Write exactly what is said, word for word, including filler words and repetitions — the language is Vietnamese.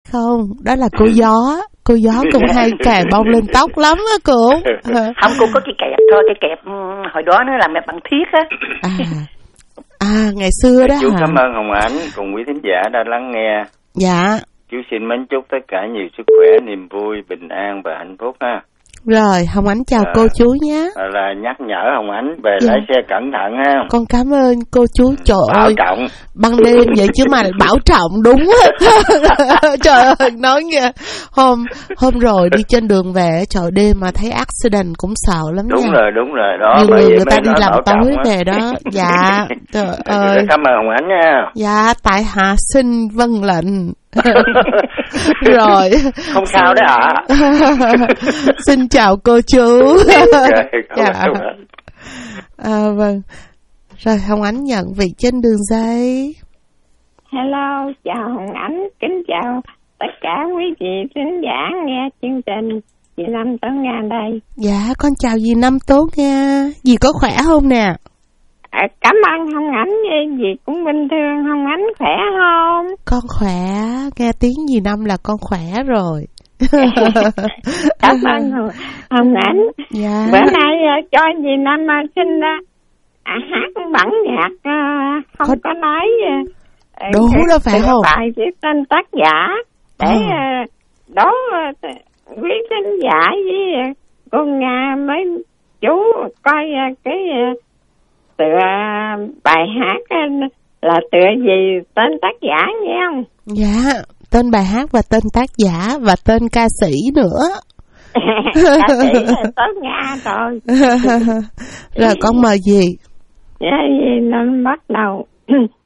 Không, đó là cô gió. Cô gió cũng hay cài bông lên tóc lắm á cô. Không, cô có cái kẹp thôi, cái kẹp hồi đó nó làm bằng thiết á. À, à ngày xưa đó chú hả? Cảm ơn Hồng Ánh cùng quý thính giả đã lắng nghe. Dạ. Chú xin mến chúc tất cả nhiều sức khỏe, niềm vui, bình an và hạnh phúc ha. Rồi, Hồng Ánh chào à, cô chú nhé. Là nhắc nhở Hồng Ánh về dạ. lái xe cẩn thận ha. Con cảm ơn cô chú. Trời bảo ơi, trọng. Ban đêm vậy chứ mà bảo trọng đúng á. Trời ơi, nói nghe. Hôm hôm rồi đi trên đường về, trời đêm mà thấy accident cũng sợ lắm đúng nha. Đúng rồi, đúng rồi. Đó, nhiều người người ta đi làm tối á. về đó. Dạ, trời ơi. Cảm ơn Hồng Ánh nha. Dạ, tại hạ xin vâng lệnh. Rồi không sao đấy ạ. Xin chào cô chú. Dạ. À, vâng. Rồi Hồng Ánh nhận vị trên đường dây. Hello, chào Hồng Ánh, kính chào tất cả quý vị khán giả nghe chương trình. Chị Năm Tố Nga đây. Dạ, con chào dì Năm Tố Nga. Dì có khỏe không nè? À, cảm ơn Hồng Ánh, dì cũng bình thường. Hồng Ánh khỏe không? Con khỏe, nghe tiếng dì Năm là con khỏe rồi. Cảm ơn Hồng, Hồng Ánh. Dạ. Bữa nay uh, cho dì Năm uh, xin uh, à, hát bản nhạc uh, không có, có nói uh, đúng đó phải không? Bài viết tên tác giả để à. uh, đó uh, quý khán giả với uh, cô Nga mấy chú coi uh, cái uh, tựa bài hát uh, là tựa gì, tên tác giả nghe không? Dạ, tên bài hát và tên tác giả và tên ca sĩ nữa. Ca sĩ là Tố Nga rồi. Rồi con mời gì? Dạ, gì nó bắt đầu.